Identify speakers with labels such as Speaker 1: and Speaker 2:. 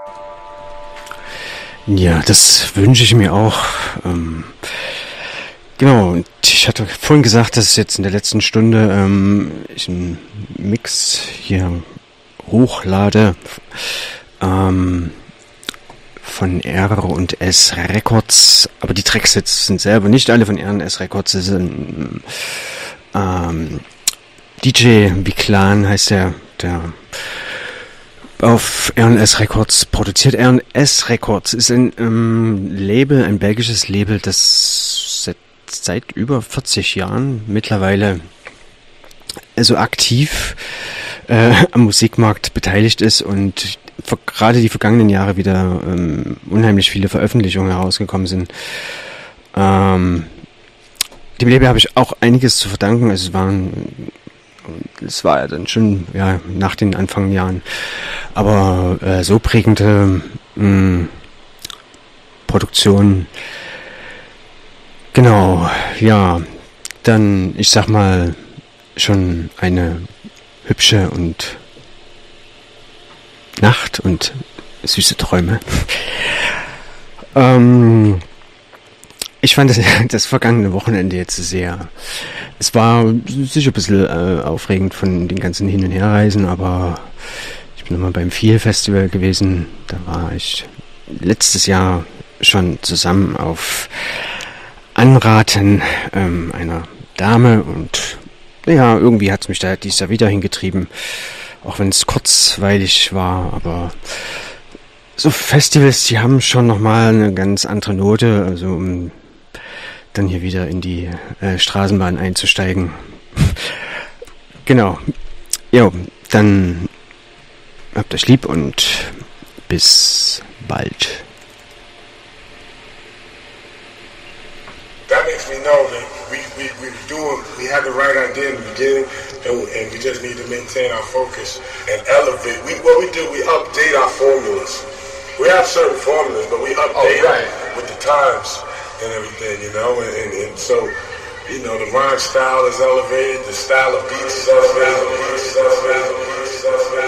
Speaker 1: Ja, das wünsche ich mir auch. Genau, und ich hatte vorhin gesagt, dass jetzt in der letzten Stunde ich einen Mix hier hochlade von R&S Records, aber die Tracks jetzt sind selber nicht alle von R&S Records, das ist ein DJ Biclan heißt der auf R&S Records produziert. R&S Records ist ein Label, ein belgisches Label, das seit über 40 Jahren mittlerweile also aktiv am Musikmarkt beteiligt ist und gerade die vergangenen Jahre wieder unheimlich viele Veröffentlichungen herausgekommen sind. Dem Label habe ich auch einiges zu verdanken. Es war ja dann schon nach den Anfangsjahren, aber so prägende Produktion. Genau, ja, dann, ich sag mal, schon eine hübsche und Nacht und süße Träume. Ich fand das vergangene Wochenende jetzt es war sicher ein bisschen aufregend von den ganzen Hin- und Herreisen, aber ich bin nochmal beim Feel Festival gewesen, da war ich letztes Jahr schon zusammen auf Anraten einer Dame und ja, irgendwie hat es mich da dieses Jahr wieder hingetrieben, auch wenn es kurzweilig war, aber so Festivals, die haben schon nochmal eine ganz andere Note, also um dann hier wieder in die Straßenbahn einzusteigen. Genau. Jo, dann habt euch lieb und bis bald.
Speaker 2: That makes me know that we had the right idea in the beginning, and we just need to maintain our focus and elevate. What we do, we update our formulas. We have certain formulas, but we update them with the times and everything, you know, and so, you know, the rhyme style is elevated, the style of beats is elevated.